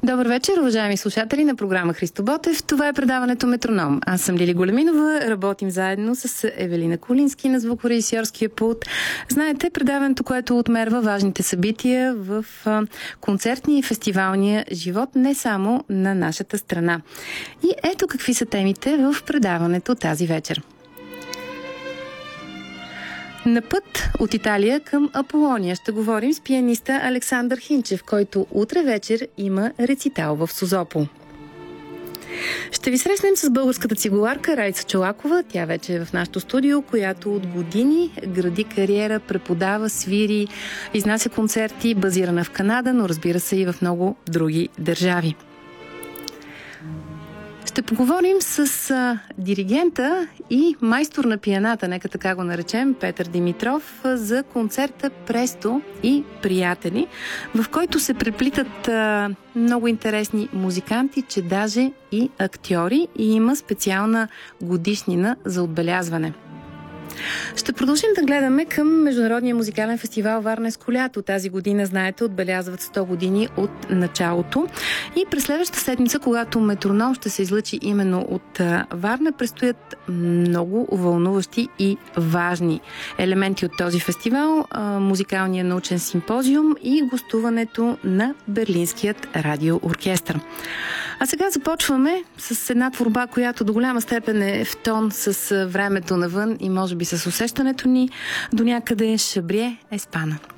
Добър вечер, уважаеми слушатели на програма Христо Ботев. Това е предаването Метроном. Аз съм Лили Големинова, работим заедно с Евелина Кулински на звукорежисьорския пулт. Знаете, предаването, което отмерва важните събития в концертния и фестивалния живот не само на нашата страна. И ето какви са темите в предаването тази вечер. На път от Италия към Аполония ще говорим с пианиста Александър Хинчев, който утре вечер има рецитал в Созопол. Ще ви срещнем с българската цигуларка Райца Чолакова. Тя вече е в нашото студио, която от години гради кариера, преподава, свири, изнася концерти, базирана в Канада, но разбира се и в много други държави. Ще поговорим с диригента и майстор на пианата, нека така го наречем, Петър Димитров, за концерта Престо и приятели, в който се преплитат много интересни музиканти, че даже и актьори, и има специална годишнина за отбелязване. Ще продължим да гледаме към Международния музикален фестивал Варненско лято. Тази година, знаете, отбелязват 100 години от началото. И през следващата седмица, когато Метроном ще се излъчи именно от Варна, предстоят много вълнуващи и важни елементи от този фестивал, музикалния научен симпозиум и гостуването на Берлинският радиооркестър. А сега започваме с една творба, която до голяма степен е в тон с времето навън и може би с усещането ни до някъде Шабрие Еспана.